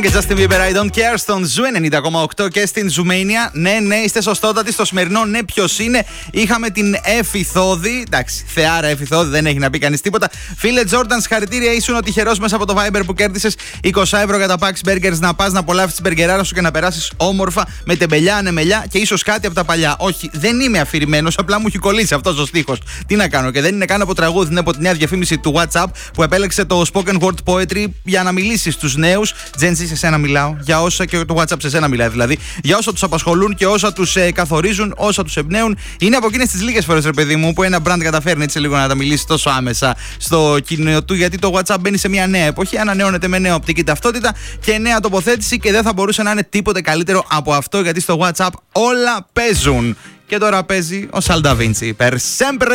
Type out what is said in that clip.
Και Justin Bieber, I don't care στον Ζου 90,8 και στην Ζουμania. Ναι, είστε σωστότατοι. Στο σημερινό, ναι, ποιος είναι. Είχαμε την Εφη Θόδη. Εντάξει, θεάρα Εφη Θόδη, δεν έχει να πει κανείς τίποτα. Φίλε Τζόρνταν, συγχαρητήρια. Ήσουν ο τυχερός μέσα από το Viber που κέρδισες 20 ευρώ για τα Pax Burgers. Να πας να απολαύσεις την μπεργκεράρα σου και να περάσεις όμορφα με τεμπελιά, ανεμελιά και ίσως κάτι από τα παλιά. Όχι, δεν είμαι αφηρημένος, απλά μου έχει κολλήσει αυτός ο στίχος. Τι να κάνω, και δεν είναι καν από τραγούδι, είναι από τη νέα διαφήμιση του WhatsApp που επέλεξε το spoken word poetry για να μιλήσει στους νέους. Gen Z, σε σένα μιλάω. Για όσα και το WhatsApp σε σένα μιλάει δηλαδή. Για όσα τους απασχολούν και όσα τους καθορίζουν, όσα τους εμπνέουν. Είναι από εκείνες τις λίγες φορές, ρε παιδί μου, που ένα brand καταφέρνει έτσι λίγο να τα μιλήσει τόσο άμεσα στο κοινό του. Γιατί το WhatsApp μπαίνει σε μια νέα εποχή, ανανεώνεται με νέα οπτική ταυτότητα και νέα τοποθέτηση και δεν θα μπορούσε να είναι τίποτε καλύτερο από αυτό, γιατί στο WhatsApp όλα παίζουν. Και τώρα παίζει ο Salda Vinci. Per sempre.